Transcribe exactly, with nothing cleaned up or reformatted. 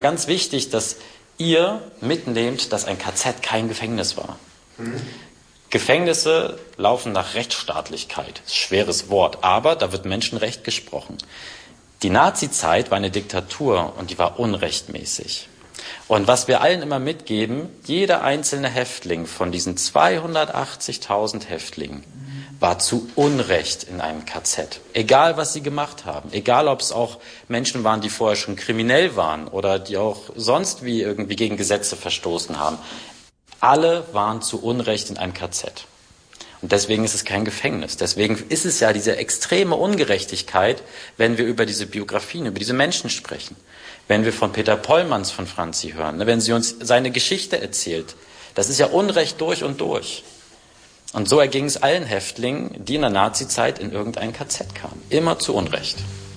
Ganz wichtig, dass ihr mitnehmt, dass ein K Z kein Gefängnis war. Mhm. Gefängnisse laufen nach Rechtsstaatlichkeit. Das ist ein schweres Wort, aber da wird Menschenrecht gesprochen. Die Nazizeit war eine Diktatur und die war unrechtmäßig. Und was wir allen immer mitgeben, jeder einzelne Häftling von diesen zweihundertachtzigtausend Häftlingen war zu Unrecht in einem K Z. Egal, was sie gemacht haben. Egal, ob es auch Menschen waren, die vorher schon kriminell waren oder die auch sonst wie irgendwie gegen Gesetze verstoßen haben. Alle waren zu Unrecht in einem K Z. Und deswegen ist es kein Gefängnis. Deswegen ist es ja diese extreme Ungerechtigkeit, wenn wir über diese Biografien, über diese Menschen sprechen. Wenn wir von Peter Pollmanns von Franzi hören, wenn sie uns seine Geschichte erzählt. Das ist ja Unrecht durch und durch. Und so erging es allen Häftlingen, die in der Nazizeit in irgendein K Z kamen. Immer zu Unrecht.